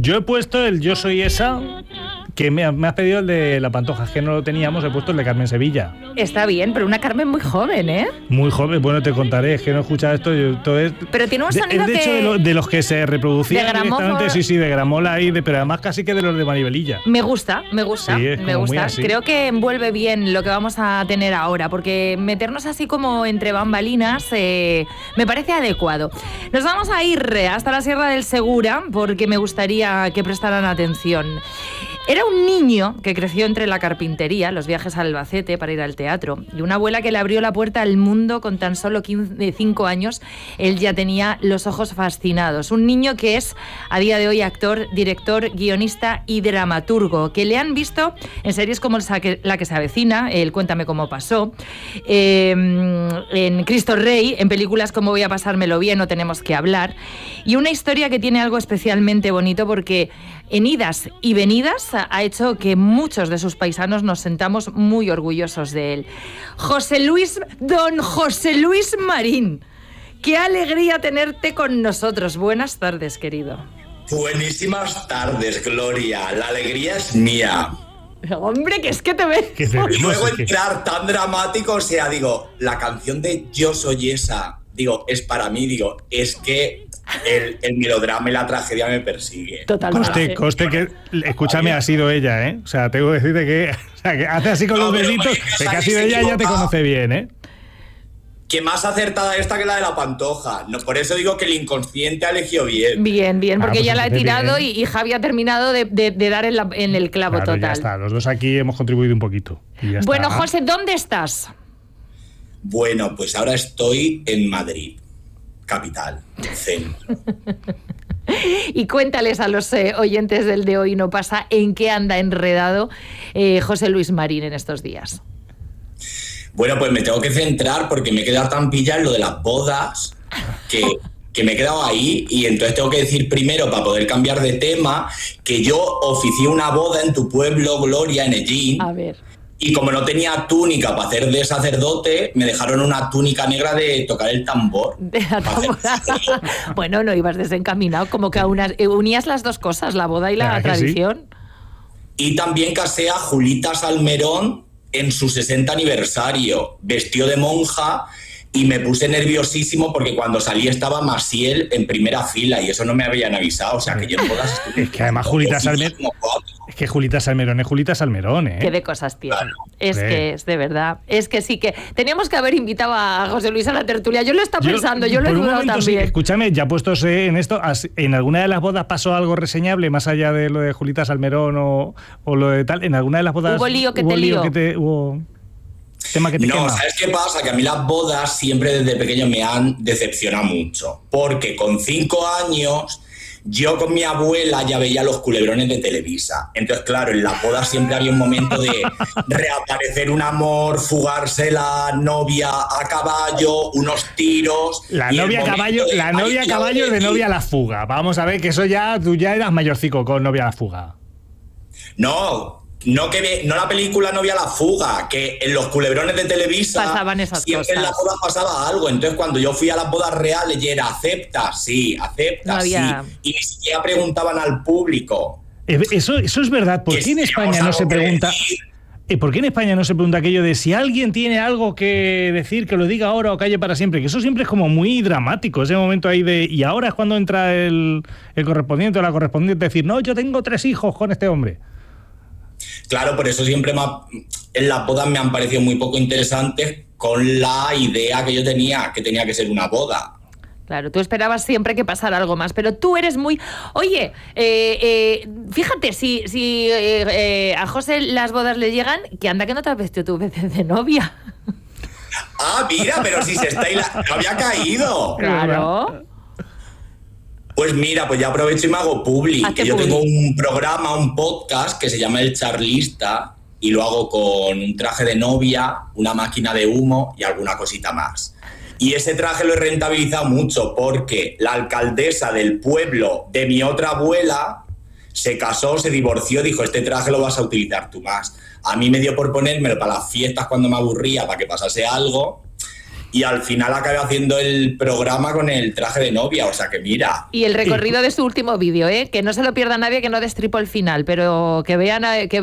Yo he puesto el Yo soy esa, que me has pedido el de La Pantoja, que no lo teníamos, he puesto el de Carmen Sevilla. Está bien, pero una Carmen muy joven, ¿eh? Muy joven, bueno, te contaré, es que no he escuchado esto. Pero tiene un sonido de hecho, de los que se reproducían directamente, sí, de gramola y pero además casi que de los de Maribelilla. Me gusta, sí, me gusta. Creo que envuelve bien lo que vamos a tener ahora, porque meternos así como entre bambalinas me parece adecuado. Nos vamos a ir hasta la Sierra del Segura, porque me gustaría que prestaran atención. Era un niño que creció entre la carpintería, los viajes a Albacete para ir al teatro, y una abuela que le abrió la puerta al mundo con tan solo 5 años. Él ya tenía los ojos fascinados. Un niño que es, a día de hoy, actor, director, guionista y dramaturgo, que le han visto en series como La que se avecina, el Cuéntame cómo pasó, en Cristo Rey, en películas como Voy a pasármelo bien, No tenemos que hablar, y una historia que tiene algo especialmente bonito porque en idas y venidas ha hecho que muchos de sus paisanos nos sentamos muy orgullosos de él. Don José Luis Marín, qué alegría tenerte con nosotros. Buenas tardes, querido. Buenísimas tardes, Gloria. La alegría es mía. Hombre, que es que te ves. Y luego entrar tan dramático, o sea, digo, la canción de Yo soy esa, digo, es para mí, digo, es que el melodrama y la tragedia me persigue. Totalmente. Coste que, escúchame, ha sido ella, ¿eh? O sea, tengo que decirte que hace así con los deditos, que ha sido ella, ya te conoce bien, ¿eh? Que más acertada esta que la de La Pantoja. No, por eso digo que el inconsciente ha elegido bien. Bien, porque pues ya la he tirado y Javi ha terminado de dar en el clavo, claro, total. Ya está, los dos aquí hemos contribuido un poquito. Bueno, José, ¿dónde estás? Bueno, pues ahora estoy en Madrid, capital, centro. Y cuéntales a los oyentes del De Hoy No Pasa en qué anda enredado José Luis Marín en estos días. Bueno, pues me tengo que centrar porque me he quedado tan pillado en lo de las bodas que me he quedado ahí, y entonces tengo que decir primero, para poder cambiar de tema, que yo oficié una boda en tu pueblo, Gloria, en Ellín. A ver. Y como no tenía túnica para hacer de sacerdote, me dejaron una túnica negra de tocar el tambor. Bueno, no ibas desencaminado, como que unías las dos cosas, la boda y la tradición. Sí. Y también casé a Julita Salmerón en su 60 aniversario. Vestió de monja y me puse nerviosísimo porque cuando salí estaba Maciel en primera fila y eso no me habían avisado. O sea, que yo en bodas estuve... Es que además Julita Salmerón... Es que Julita Salmerón es Julita Salmerón, ¿eh? Qué de cosas tiene. Claro. Que es de verdad. Es que sí que... Teníamos que haber invitado a José Luis a la tertulia. Yo lo he estado pensando, yo lo he dudado también. Sí, escúchame, ya puestos en esto, ¿en alguna de las bodas pasó algo reseñable, más allá de lo de Julita Salmerón o lo de tal? ¿En alguna de las bodas... ¿Hubo lío que te lió? ¿Hubo tema que te no, quema? ¿Sabes qué pasa? Que a mí las bodas siempre desde pequeño me han decepcionado mucho. Porque con 5 años... Yo con mi abuela ya veía los culebrones de Televisa. Entonces, claro, en las bodas siempre había un momento de reaparecer un amor, fugarse la novia a caballo, unos tiros... La novia a caballo de novia a la fuga. Vamos a ver que eso ya... Tú ya eras mayorcico con novia a la fuga. No la película Novia a la fuga, que en los culebrones de Televisa pasaban esas siempre cosas. En las bodas pasaba algo. Entonces cuando yo fui a las bodas reales ya era acepta, sí, sí. Y ni siquiera preguntaban al público. Eso es verdad. ¿Por qué en España no se pregunta? ¿Por qué en España no se pregunta aquello de si alguien tiene algo que decir, que lo diga ahora o calle para siempre? Que eso siempre es como muy dramático, ese momento ahí de... Y ahora es cuando entra el correspondiente o la correspondiente a decir, no, yo tengo 3 hijos con este hombre. Claro, por eso siempre en las bodas me han parecido muy poco interesantes con la idea que yo tenía, que tenía que ser una boda. Claro, tú esperabas siempre que pasara algo más, pero tú eres muy... Oye, fíjate, si a José las bodas le llegan, que anda que no te has vestido tú de novia. Ah, mira, pero si se está... No había caído. Claro. Pues mira, pues ya aprovecho y me hago publi. Que yo tengo un programa, un podcast que se llama El Charlista y lo hago con un traje de novia, una máquina de humo y alguna cosita más. Y ese traje lo he rentabilizado mucho porque la alcaldesa del pueblo de mi otra abuela se casó, se divorció, dijo, este traje lo vas a utilizar tú más. A mí me dio por ponérmelo para las fiestas cuando me aburría, para que pasase algo. y al final acabé haciendo el programa con el traje de novia, o sea que mira. Y el recorrido de su último vídeo, que no se lo pierda nadie, que no destripo el final, pero que vean